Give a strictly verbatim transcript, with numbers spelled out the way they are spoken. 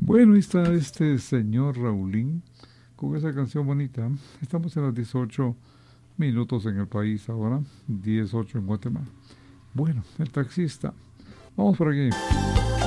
Bueno, ahí está este señor Raulín con esa canción bonita. Estamos en las dieciocho minutos en el país ahora, dieciocho en Guatemala. Bueno, el taxista. Vamos por aquí.